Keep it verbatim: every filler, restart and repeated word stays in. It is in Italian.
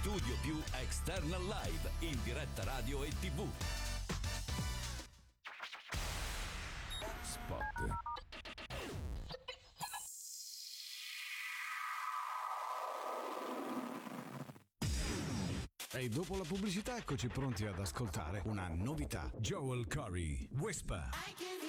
Studio Più External Live in diretta radio e tivù. Spot. E dopo la pubblicità eccoci pronti ad ascoltare una novità. Joel Corry, Whisper. I can